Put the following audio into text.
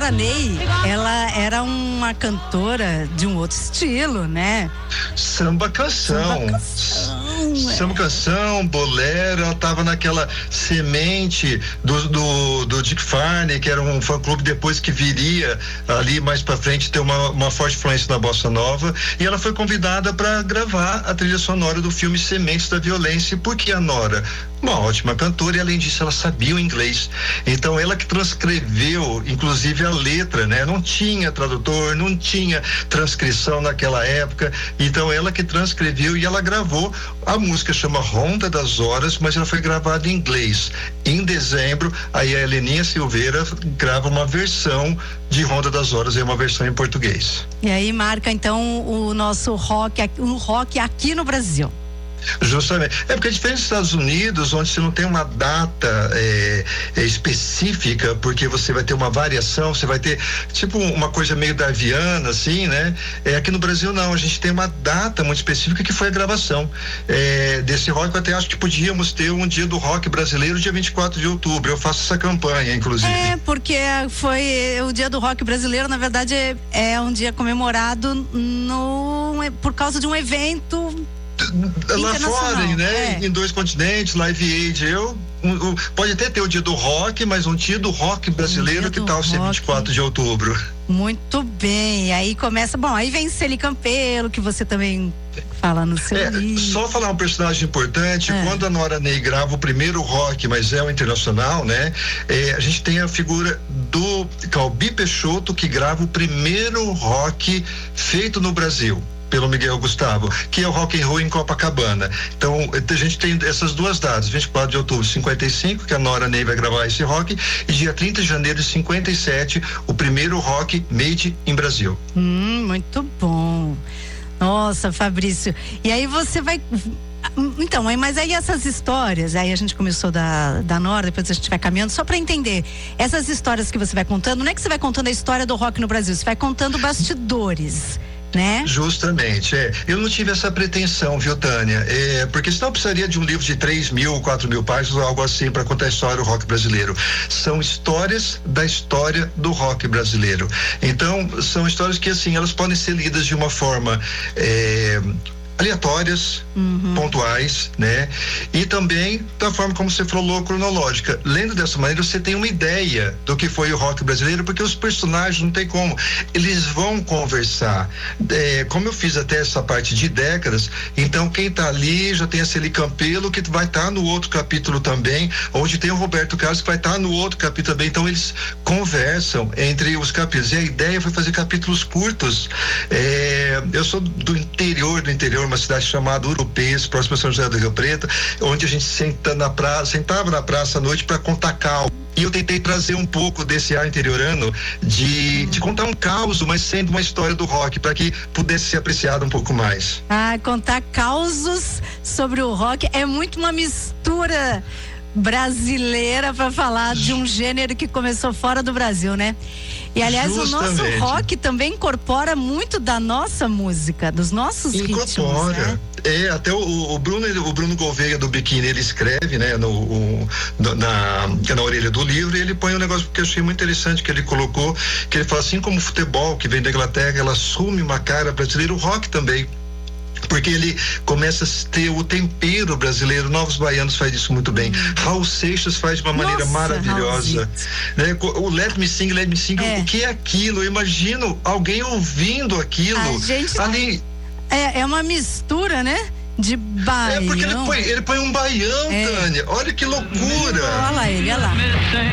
Nora Ney, ela era uma cantora de um outro estilo, né? Samba canção, bolero. Ela tava naquela semente do Dick Farney, que era um fã-clube depois que viria ali mais pra frente ter uma forte influência na bossa nova, e ela foi convidada para gravar a trilha sonora do filme Sementes da Violência. Por que a Nora? Uma ótima cantora, e além disso ela sabia o inglês, então ela que transcreveu inclusive a letra, né? Não tinha tradutor, não tinha transcrição naquela época, então ela que transcreveu e ela gravou. A música chama Ronda das Horas, mas ela foi gravada em inglês. Em dezembro, aí a Heleninha Silveira grava uma versão de Ronda das Horas, é uma versão em português. E aí marca então o nosso rock aqui no Brasil. Justamente. É porque é diferente dos Estados Unidos, onde você não tem uma data específica, porque você vai ter uma variação, você vai ter tipo uma coisa meio darwiana, assim, né? Aqui no Brasil não, a gente tem uma data muito específica que foi a gravação desse rock. Eu até acho que podíamos ter um dia do rock brasileiro, dia 24 de outubro. Eu faço essa campanha, inclusive. Porque foi o dia do rock brasileiro, na verdade é um dia comemorado por causa de um evento lá fora, né? Em 2 continentes, Live Aid. Pode até ter o dia do rock, mas um dia do rock brasileiro, que tal ser 24 de outubro? Muito bem, aí começa, aí vem Celi Campelo, que você também fala no seu livro. Só falar um personagem importante, quando a Nora Ney grava o primeiro rock, mas é o internacional, né? A gente tem a figura do Calbi Peixoto, que grava o primeiro rock feito no Brasil pelo Miguel Gustavo, que é o Rock and Roll em Copacabana. Então, a gente tem essas duas datas, 24 de outubro de 55, que a Nora Ney vai gravar esse rock, e dia 30 de janeiro de 57, o primeiro rock made in Brasil. Muito bom. Nossa, Fabrício. E aí você vai... Então, mas aí essas histórias, aí a gente começou da Nora, depois a gente vai caminhando, só para entender, essas histórias que você vai contando, não é que você vai contando a história do rock no Brasil, você vai contando bastidores, né? Justamente, eu não tive essa pretensão, viu, Tânia? Porque senão eu precisaria de um livro de 3.000, 4.000 páginas ou algo assim para contar a história do rock brasileiro. São histórias da história do rock brasileiro. Então, são histórias que, assim, elas podem ser lidas de uma forma aleatórias, pontuais, né? E também da forma como você falou, cronológica. Lendo dessa maneira, você tem uma ideia do que foi o rock brasileiro, porque os personagens não tem como, eles vão conversar. Como eu fiz até essa parte de décadas, então quem tá ali já tem a Celi Campelo, que vai estar no outro capítulo também, onde tem o Roberto Carlos, que vai estar no outro capítulo também. Então eles conversam entre os capítulos. E a ideia foi fazer capítulos curtos. Eu sou do interior, uma cidade chamada Urupês, próximo a São José do Rio Preto, onde a gente sentava na praça à noite para contar caos. E eu tentei trazer um pouco desse ar interiorano de contar um caos, mas sendo uma história do rock, para que pudesse ser apreciado um pouco mais. Contar causos sobre o rock é muito uma mistura brasileira para falar de um gênero que começou fora do Brasil, né? E aliás, justamente, o nosso rock também incorpora muito da nossa música, dos nossos ritmos, né? Até o Bruno Gouveia do Biquíni, ele escreve, né, na orelha do livro, e ele põe um negócio que eu achei muito interessante, que ele colocou, que ele fala assim como o futebol, que vem da Inglaterra, ela assume uma cara brasileira, o rock também. Porque ele começa a ter o tempero brasileiro. Novos Baianos faz isso muito bem. Raul Seixas faz de uma maneira maravilhosa, né? O Let Me Sing, o que é aquilo? Eu imagino alguém ouvindo aquilo ali. É uma mistura, né? De baião. Porque ele põe um baião, Tânia. Olha que loucura. Olha lá ele, olha lá.